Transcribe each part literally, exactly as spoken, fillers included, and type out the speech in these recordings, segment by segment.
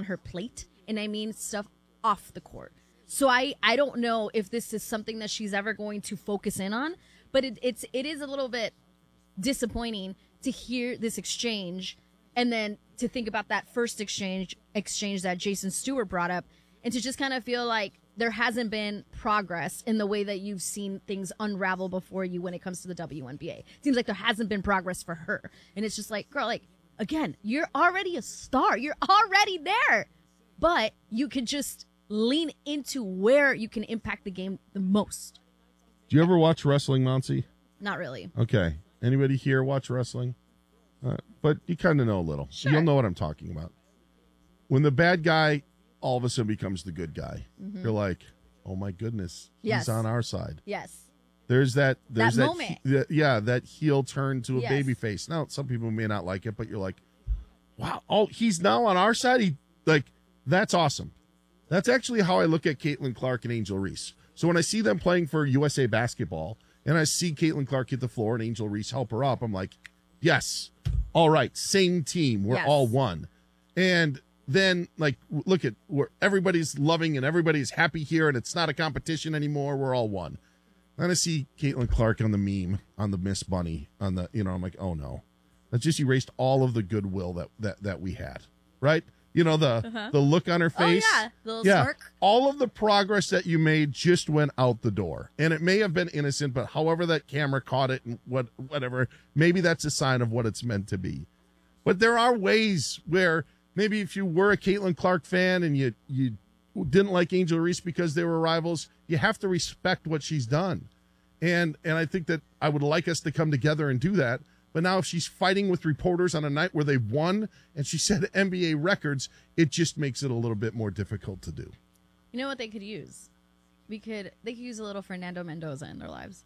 on her plate, and I mean stuff off the court. So I, I don't know if this is something that she's ever going to focus in on, but it, it's it is a little bit disappointing to hear this exchange and then to think about that first exchange exchange that Jason Stewart brought up, and to just kind of feel like there hasn't been progress in the way that you've seen things unravel before you when it comes to the W N B A. It seems like there hasn't been progress for her. And it's just like, girl, like, again, you're already a star. You're already there. But you could just lean into where you can impact the game the most. Do you ever watch wrestling, Monty? Not really. Okay. Anybody here watch wrestling? Uh, but you kind of know a little. Sure. You'll know what I'm talking about. When the bad guy all of a sudden becomes the good guy, mm-hmm. you're like, oh my goodness, yes. he's on our side. Yes. There's that. There's that, that moment. He, yeah, that heel turn to a yes. baby face. Now, some people may not like it, but you're like, wow, oh, he's now on our side. He like that's awesome. That's actually how I look at Caitlin Clark and Angel Reese. So when I see them playing for U S A Basketball and I see Caitlin Clark hit the floor and Angel Reese help her up, I'm like, yes, all right, same team. We're yes. all one. And then, like, look at where everybody's loving and everybody's happy here, and it's not a competition anymore. We're all one. Then I see Caitlin Clark on the meme on the Miss Bunny on the, you know, I'm like, oh no, that just erased all of the goodwill that that that we had, right? You know, the uh-huh. the look on her face. Oh yeah, the little yeah. smirk. All of the progress that you made just went out the door, and it may have been innocent, but however that camera caught it and what whatever, maybe that's a sign of what it's meant to be. But there are ways where maybe if you were a Caitlin Clark fan and you you didn't like Angel Reese because they were rivals, you have to respect what she's done. And and I think that I would like us to come together and do that. But now if she's fighting with reporters on a night where they won and she set N B A records, it just makes it a little bit more difficult to do. You know what they could use? We could they could use a little Fernando Mendoza in their lives.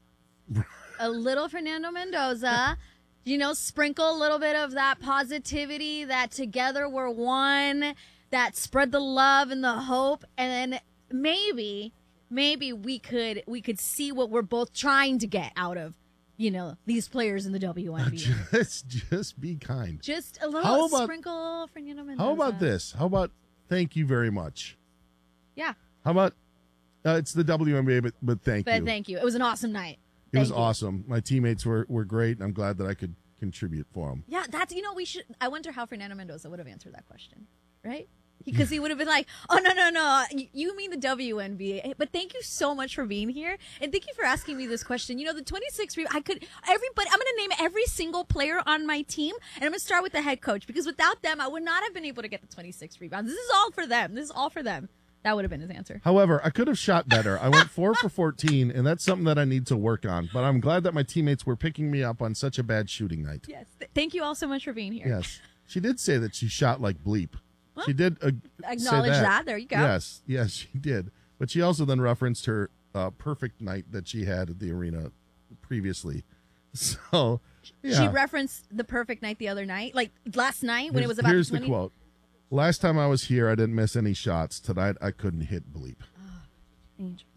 A little Fernando Mendoza. You know, sprinkle a little bit of that positivity, that together we're one, that spread the love and the hope, and then maybe, maybe we could we could see what we're both trying to get out of, you know, these players in the W N B A. Just, just be kind. Just a little how about, sprinkle, Fernando Mendoza. How about this? How about thank you very much? Yeah. How about uh, it's the W N B A, but but thank but you. But thank you. It was an awesome night. It was Thank you. awesome. My teammates were, were great, and I'm glad that I could contribute for them. Yeah, that's, you know, we should, I wonder how Fernando Mendoza would have answered that question, right? Because he would have been like, oh, no, no, no, you mean the W N B A. But thank you so much for being here, and thank you for asking me this question. You know, the twenty-six, I could, everybody, I'm going to name every single player on my team, and I'm going to start with the head coach, because without them, I would not have been able to get the twenty-six rebounds. This is all for them. This is all for them. That would have been his answer. However, I could have shot better. I went four for fourteen, and that's something that I need to work on. But I'm glad that my teammates were picking me up on such a bad shooting night. Yes. Th- thank you all so much for being here. Yes. She did say that she shot like bleep. Well, she did uh, acknowledge say that. that. There you go. Yes. Yes, she did. But she also then referenced her uh, perfect night that she had at the arena previously. So, yeah. She referenced the perfect night the other night, like last night when here's, it was about Here's the, twenty- the quote. Last time I was here, I didn't miss any shots. Tonight, I couldn't hit bleep. Oh, Angel.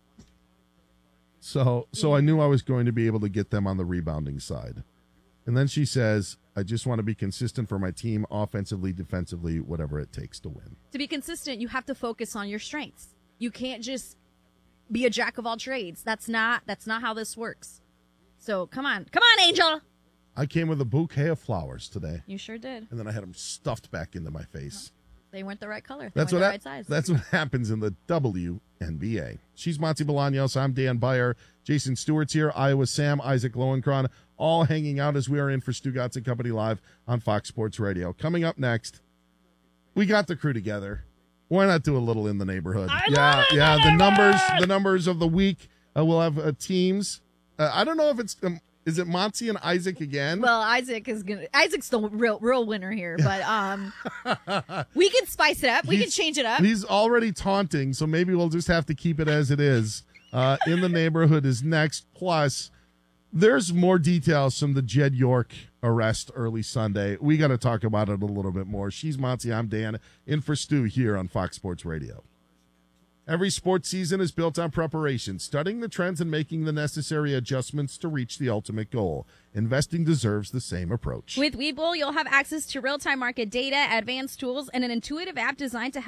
So, so I knew I was going to be able to get them on the rebounding side. And then she says, I just want to be consistent for my team, offensively, defensively, whatever it takes to win. To be consistent, you have to focus on your strengths. You can't just be a jack of all trades. That's not that's not how this works. So come on. Come on, Angel. I came with a bouquet of flowers today. You sure did. And then I had them stuffed back into my face. They weren't the right color. They That's weren't what the ha- right size. That's what happens in the W N B A. She's Monty Bolaños. I'm Dan Beyer. Jason Stewart's here. Iowa Sam, Isaac Lowenkron, all hanging out as we are in for Stugotz and Company Live on Fox Sports Radio. Coming up next, we got the crew together. Why not do a little in the neighborhood? I yeah, love it, yeah. The neighborhood! numbers, the numbers of the week. Uh, we'll have uh, teams. Uh, I don't know if it's um, is it Monty and Isaac again? Well, Isaac is gonna. Isaac's the real real winner here, but um, we can spice it up. We He's- can change it up. He's already taunting, so maybe we'll just have to keep it as it is. Uh, in the neighborhood is next. Plus, there's more details from the Jed York arrest early Sunday. We got to talk about it a little bit more. She's Monty. I'm Dan. In for Stu here on Fox Sports Radio. Every sports season is built on preparation, studying the trends and making the necessary adjustments to reach the ultimate goal. Investing deserves the same approach. With Webull, you'll have access to real-time market data, advanced tools, and an intuitive app designed to help